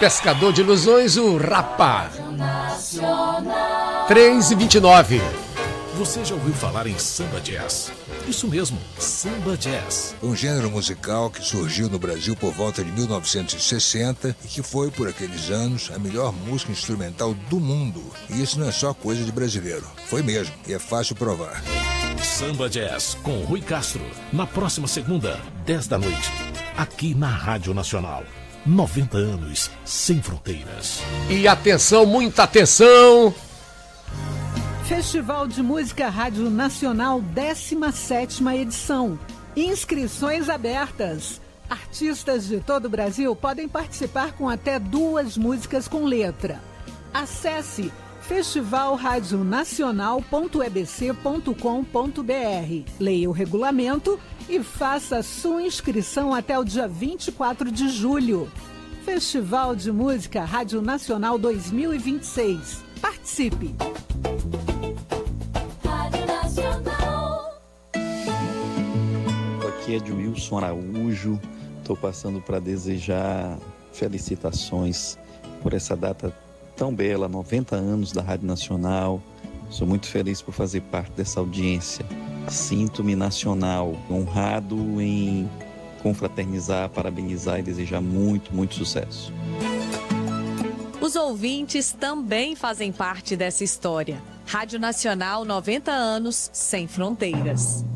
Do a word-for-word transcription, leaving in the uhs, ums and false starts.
Pescador de Ilusões, o Rapa. três e vinte e nove. Você já ouviu falar em samba jazz? Isso mesmo, samba jazz. Um gênero musical que surgiu no Brasil por volta de mil novecentos e sessenta e que foi, por aqueles anos, a melhor música instrumental do mundo. E isso não é só coisa de brasileiro. Foi mesmo, e é fácil provar. Samba Jazz com Rui Castro, na próxima segunda, dez da noite, aqui na Rádio Nacional. noventa anos sem fronteiras. E atenção, muita atenção! Festival de Música Rádio Nacional, décima sétima edição. Inscrições abertas. Artistas de todo o Brasil podem participar com até duas músicas com letra. Acesse festival rádio nacional ponto e b c ponto com ponto b r. Leia o regulamento e faça sua inscrição até o dia vinte e quatro de julho. Festival de Música Rádio Nacional dois mil e vinte e seis. Participe! Rádio Nacional. Aqui é de Wilson Araújo. Estou passando para desejar felicitações por essa data tão bela, noventa anos da Rádio Nacional. Sou muito feliz por fazer parte dessa audiência. Sinto-me nacional, honrado em confraternizar, parabenizar e desejar muito, muito sucesso. Os ouvintes também fazem parte dessa história. Rádio Nacional, noventa anos sem fronteiras.